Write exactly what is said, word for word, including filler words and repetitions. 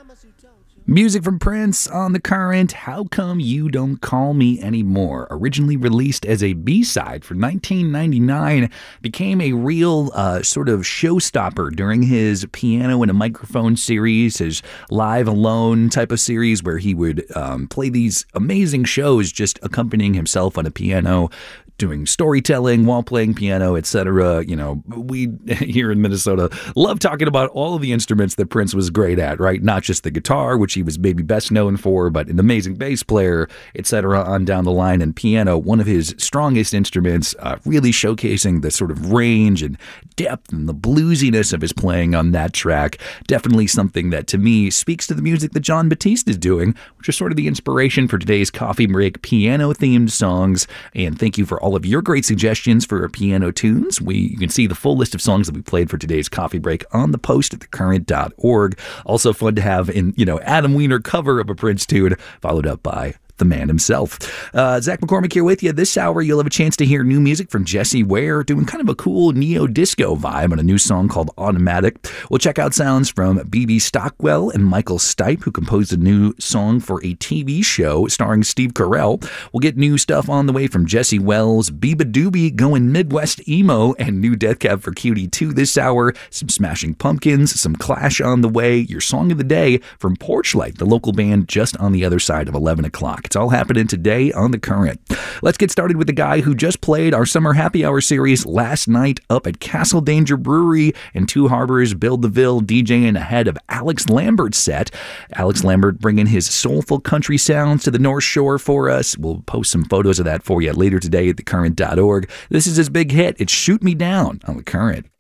Music from Prince on The Current, How Come You Don't Call Me Anymore. Originally released as a B-side for nineteen ninety-nine, became a real uh, sort of showstopper during his piano and a microphone series, his Live Alone type of series where he would um, play these amazing shows just accompanying himself on a piano, doing storytelling while playing piano, et cetera. You know, we here in Minnesota love talking about all of the instruments that Prince was great at, right? Not just the guitar, which he was maybe best known for, but an amazing bass player, et cetera, on down the line. And piano, one of his strongest instruments, uh, really showcasing the sort of range and depth and the bluesiness of his playing on that track. Definitely something that, to me, speaks to the music that Jon Batiste is doing, which is sort of the inspiration for today's Coffee Break piano-themed songs. And thank you for all of your great suggestions for piano tunes. We you can see the full list of songs that we played for today's Coffee Break on the post at the current dot org. Also fun to have in, you know, Adam Weiner cover of a Prince tune, followed up by the man himself. Uh, Zach McCormick here with you. This hour, you'll have a chance to hear new music from Jessie Ware, doing kind of a cool neo-disco vibe on a new song called Automatic. We'll check out sounds from B B Stockwell and Michael Stipe, who composed a new song for a T V show starring Steve Carell. We'll get new stuff on the way from Jesse Wells, Biba Doobie going Midwest emo, and new Death Cab for Cutie two this hour. Some Smashing Pumpkins, some Clash on the way, your song of the day from Porchlight, the local band just on the other side of eleven o'clock. It's all happening today on The Current. Let's get started with the guy who just played our Summer Happy Hour series last night up at Castle Danger Brewery in Two Harbors, Build the Ville, DJing ahead of Alex Lambert's set. Alex Lambert bringing his soulful country sounds to the North Shore for us. We'll post some photos of that for you later today at the current dot org. This is his big hit. It's Shoot Me Down on The Current.